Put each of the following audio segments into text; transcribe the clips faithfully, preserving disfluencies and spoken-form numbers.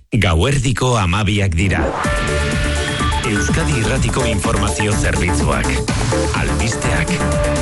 Gauerdiko amabiak dira. Euskadi Irratiko Informazio Zerbitzuak. Albisteak.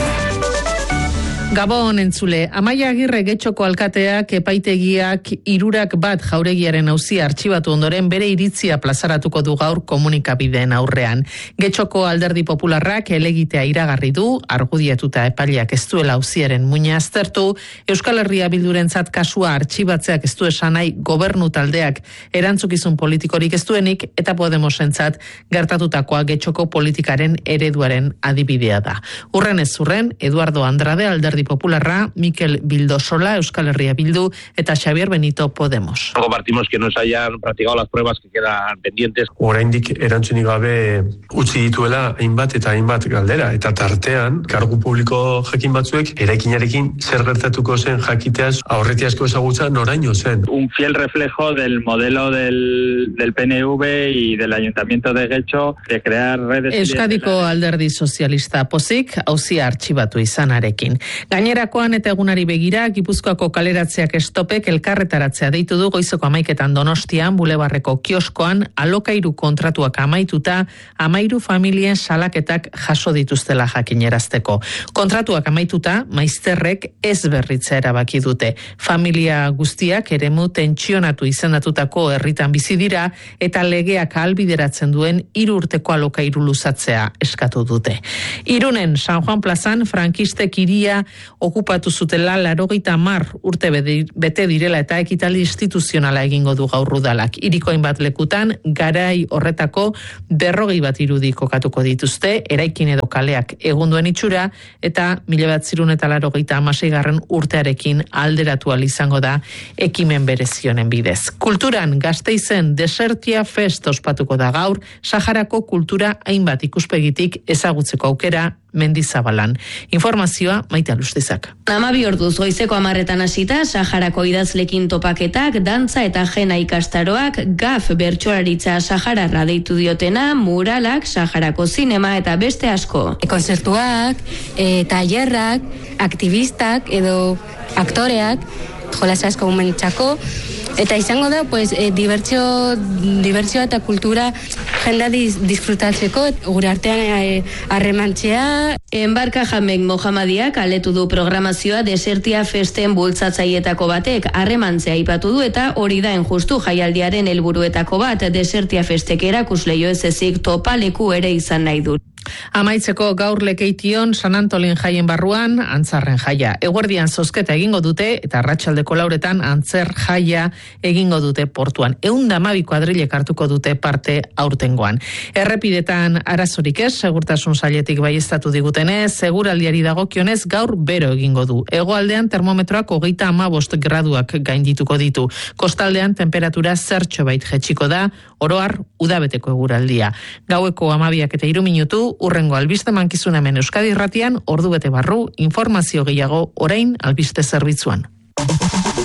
Gabon entzule, Amaia Agirre Getxoko alkateak epaitegiak hirurak bat jauregiaren auzia artxibatu ondoren bere iritzia plazaratuko du gaur komunikabideen aurrean. Getxoko Alderdi Popularrak helegitea iragarri du, argudiatuta epaileak ez duela auziaren muina aztertu, Euskal Herria Bildurentzat kasua artxibatzeak ez du esan nahi gobernu taldeak erantzukizun politikorik ez duenik eta Podemosentzat gertatutakoa Getxoko politikaren ereduaren adibidea da. Urren ez urren, Eduardo Andrade Alderdi Popularra, Mikel Bildosola, Euskal Herria Bildu eta Xabier Benito Podemos. Compartimos que no se hayan practicado las pruebas que quedan pendientes. Oraindik erantzunik gabe utzi dituela hainbat eta hainbat galdera eta tartean kargu publiko jakin batzuek eraikinarekin zer gertatuko zen jakiteaz aurretiazko ezagutza noraino zen. Un fiel reflejo del modelo del, del P N V y del Ayuntamiento de Getxo de crear redes... Euskadiko Alderdi Sozialista pozik auzia artxibatu izanarekin. Gainerakoan eta egunari begira, Gipuzkoako kaleratzeak estopek elkarretaratzea deitu du goizeko amaiketan Donostian, Bulebarreko kioskoan, alokairu kontratuak amaituta, amairu familien salaketak jaso dituztela jakinerazteko. Kontratuak amaituta, maizterrek ez berritza erabaki dute. Familia guztiak eremu tentsionatu izendatutako herritan bizi dira eta legeak ahalbideratzen duen hiru urteko alokairu luzatzea eskatu dute. Irunen San Juan plazan frankistek hiria okupatu zutela laurogeita hamar urte bete direla eta ekitaldi instituzionala egingo du gaur udalak. Hiriko hainbat lekutan garai horretako berrogei bat irudi kokatuko dituzte, eraikin edo kaleak egunduen itxura eta mila bederatziehun eta laurogeita hamaseigarren urtearekin alderatu ahal izango da ekimen berezionen bidez. Kulturan Gasteizen Desertia Fest ospatuko da gaur, Saharako kultura hainbat ikuspegitik ezagutzeko aukera Mendizabalan. Informazioa Maite Alustizak. Hamabi orduz goizeko hamarretan hasita, Saharako idazlekin topaketak, dantza eta jena ikastaroak, gaf bertsolaritza sahararra deitu diotena, muralak, Saharako zinema eta beste asko. Konzertuak, e, tailerrak, aktivistak edo aktoreak, jolas asko umentzako, eta izango da, pues, e, dibertsio, dibertsio eta kultura jenda diz, disfrutatzeko, gure artean harremantzea. E, Enbarka Jamek Mohamadiak aletu du programazioa Desertia Festen bultzatzaietako batek harremantzea aipatu du eta hori da enjustu jaialdiaren helburuetako bat Desertia Festek erakusleio ez ezik topaleku ere izan nahi du. Amaitzeko gaur lekeition San Antolin jaien barruan antzarren jaia. Eguerdian zozketa egingo dute eta arratsaldeko lauretan antzer jaia egingo dute portuan. Ehun eta hamabi kuadrilek hartuko dute parte aurtengoan. Errepidetan arazorik ez, segurtasun sailetik baieztatu digutenez, seguraldiari dagokionez gaur bero egingo du. Hegoaldean termometroak hogeita hamabost graduak gaindituko ditu. Kostaldean temperatura zertxo bait jetxiko da, oroar udabeteko eguraldia. Gaueko hamabiak eta hiru minutu, urrengo albiste mankizun hemen Euskadi Irratian, ordu bete barru, informazio gehiago orain albiste zerbitzuan.